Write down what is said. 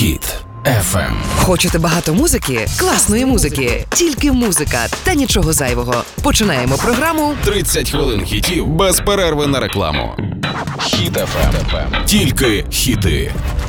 Хіт FM. Хочете багато музики? Класної музики. Тільки музика та нічого зайвого. Починаємо програму 30 хвилин хітів без перерви на рекламу. Хіт FM. Тільки хіти.